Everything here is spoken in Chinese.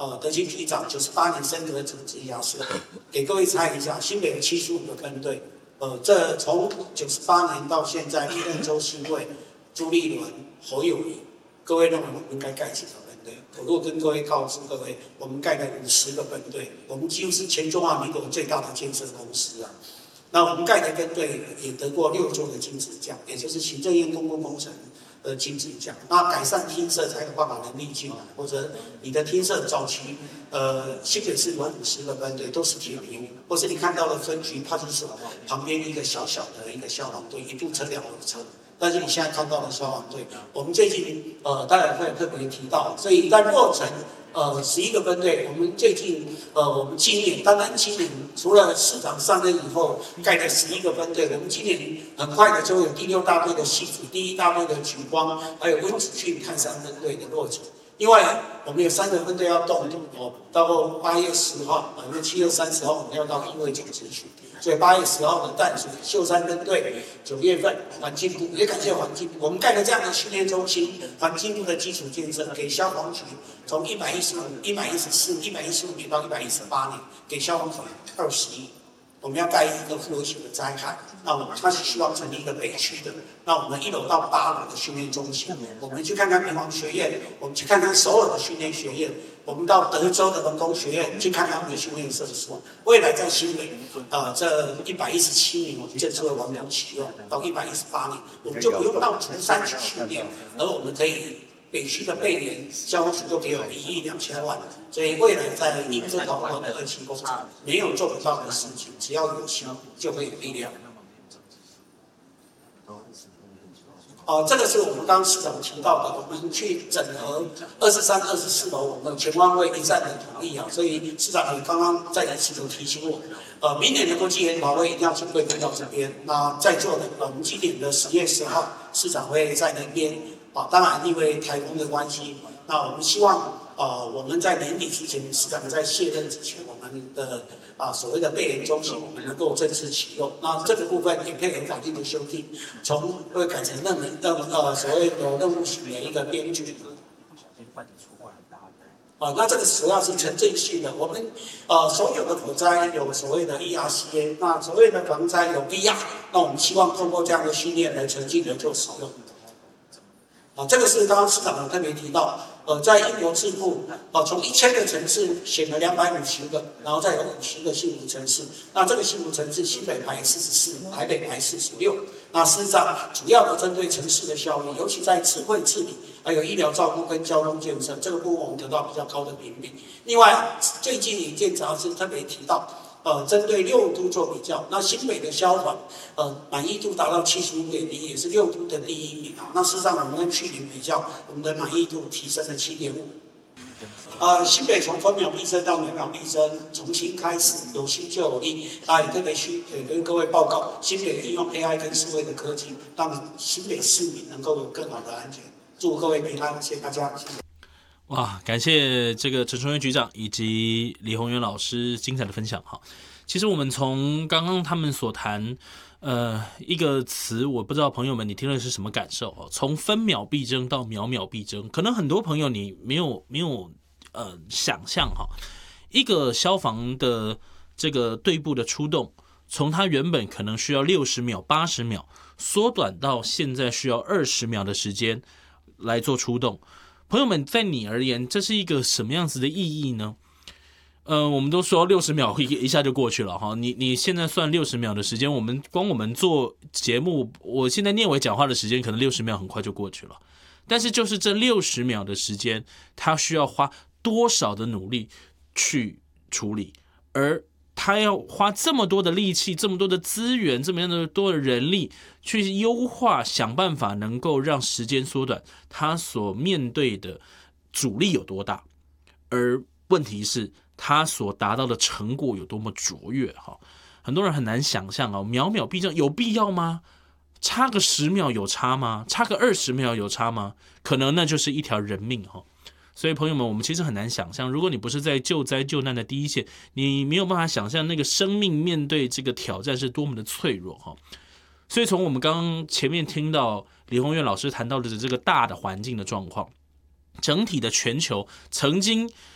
德勤局长98年升格主治医疗师，给各位猜一下，新北有75个分队，这从98年到现在，历任周新贵、朱立伦、侯友宜，各位认为我们应该盖几个分队？我如果跟各位告诉各位，我们盖了50个分队，我们几乎是全中华民国最大的建设公司啊。那我们盖的分队也得过6座的金质奖，也就是行政院公共工程金质奖。那改善厅舍才有办法能力进来，或者你的厅舍早期，新北市有50个分队都是铁皮屋，或是你看到的分局派出所旁边一个小小的一个消防队，一部车2轮车。但是你现在看到的消防队，我们最近当然会特别提到，所以在落成11个分队，我们最近我们今年，当然今年除了市长上任以后盖的11个分队，我们今年很快的就有第6大队的西组、第1大队的莒光，还有温子逊泰山分队的落成。另外，我们有3个分队要动到8月10号，因为7月30号我们要到议会总咨询，所以8月10号的淡水秀山分队，9月份环境部也感谢环境部，我们盖了这样的训练中心，环境部的基础建设给消防局从115、114、115年到118年，给消防局20亿。我们要盖一个复合型的灾害，那他是希望成立一个北区的，那我们1楼到8楼的训练中心，我们去看看民防学院，我们去看看首尔的训练学院，我们到德州的文工学院去看看我们的训练设施。未来在新北，这117年我们正式会完工启用，到118年，我们就不用到竹山去训练，而我们可以。北区的备联消防局都给我们1亿2千万，所以未来在应征讨论的2期工程，没有做不到的事情，只要有心就会有力量。这个是我们刚刚市长提到的，我们去整合23、24楼，我们全方位一站的同意啊，所以市长也刚刚在此有提醒我，明年的国际研讨会一定要尽快到这边。那在座的我们今年的10月10号，市长会在那边。当然，因为台风的关系，那我们希望我们在年底之前，市长在卸任之前，我们的所谓的备联中心，我们能够正式启用。那这个部分也配合法定的修订，会改成所谓的任务型的一个编剧。那这个主要是城镇性的，我们所有的火灾有所谓的 ERCA， 那所谓的防灾有 VR， 那我们希望通过这样的训练来沉浸的做使用。这个是刚刚市长特别提到，在英国智库，从1000个城市选了250个，然后再有50个幸福城市。那这个幸福城市，新北排44，台北排46。那事实上，主要的针对城市的效益，尤其在智慧治理，还有医疗照顾跟交通建设这个部分，我们得到比较高的评比。另外，最近一件杂志特别提到。针对6都做比较，那新北的消防，满意度达到75.0，也是6都的第1名啊。那事实上，我们跟去年比较，我们的满意度提升了7.5。新北从分秒必争到每秒必争，重新开始，有心就有力。也特别跟各位报告，新北利用 AI 跟数位的科技，让新北市民能够有更好的安全。祝各位平安，谢谢大家。谢谢。 哇，感谢这个陈崇元局长以及李宏源老师精彩的分享哈。其实我们从刚刚他们所谈，一个词，我不知道朋友们你听了是什么感受哦？从分秒必争到秒秒必争，可能很多朋友你没有想象哈，一个消防的这个队部的出动，从它原本可能需要60秒、80秒，缩短到现在需要20秒的时间来做出动。朋友们，在你而言，这是一个什么样子的意义呢？我们都说60秒一下就过去了哈。你现在算60秒的时间，我们做节目，我现在念伟讲话的时间可能60秒很快就过去了。但是就是这60秒的时间，他需要花多少的努力去处理，而他要花这么多的力气、这么多的资源、这么样的多的人力去优化，想办法能够让时间缩短，他所面对的阻力有多大，而问题是他所达到的成果有多么卓越哈。很多人很难想象哦，秒秒必争有必要吗？差个10秒有差吗？差个20秒有差吗？可能那就是一条人命哈。所以朋友们，我们其实很难想象，如果你不是在救灾救难的第一线，你没有办法想象那个生命面对这个挑战是多么的脆弱哈。所以从我们刚刚前面听到李宏源老师谈到的这个大的环境的状况，整体的全球曾经